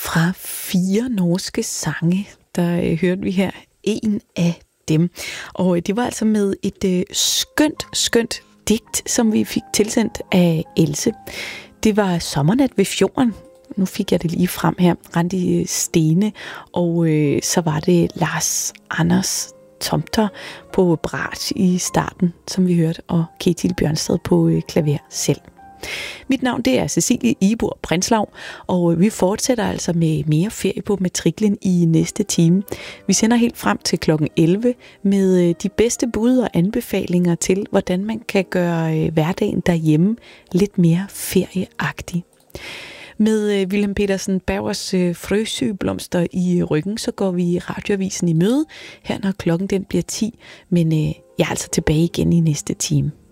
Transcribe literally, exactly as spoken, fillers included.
Fra fire norske sange, der øh, hørte vi her en af dem. Og øh, det var altså med et øh, skønt, skønt digt, som vi fik tilsendt af Else. Det var Sommernat ved fjorden. Nu fik jeg det lige frem her. Randi Stene. Og øh, så var det Lars Anders Tomter på brat i starten, som vi hørte, og Ketil Bjørnsted på øh, klaver selv. Mit navn det er Cecilie Ibor Prinslav, og vi fortsætter altså med mere ferie på matriklen i næste time. Vi sender helt frem til klokken elleve med de bedste bud og anbefalinger til, hvordan man kan gøre hverdagen derhjemme lidt mere ferieagtig. Med Wilhelm Petersen Bergers frøsygeblomster i ryggen, så går vi radioavisen i møde her, når klokken den bliver ti, men jeg er altså tilbage igen i næste time.